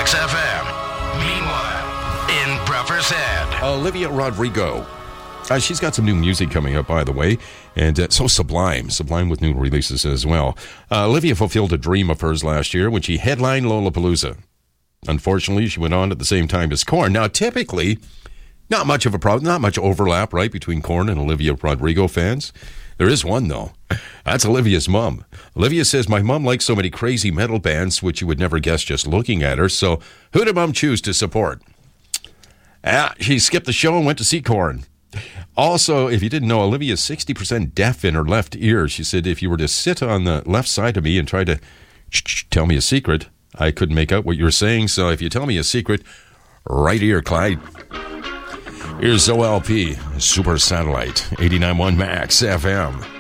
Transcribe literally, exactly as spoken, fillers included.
Max F M. Meanwhile, in Brefer's Head. Olivia Rodrigo. Uh, she's got some new music coming up, by the way, and uh, so Sublime, Sublime with new releases as well. Uh, Olivia fulfilled a dream of hers last year when she headlined Lollapalooza. Unfortunately, she went on at the same time as Korn. Now, typically, not much of a problem, not much overlap, right, between Korn and Olivia Rodrigo fans. There is one, though. That's Olivia's mom. Olivia says, my mom likes so many crazy metal bands, which you would never guess just looking at her, so who did mom choose to support? Ah, she skipped the show and went to see Korn. Also, if you didn't know, Olivia's sixty percent deaf in her left ear. She said, if you were to sit on the left side of me and try to tell me a secret, I couldn't make out what you were saying. So if you tell me a secret, right ear, Clyde. Here's O L P, Super Satellite, eighty-nine point one Max F M.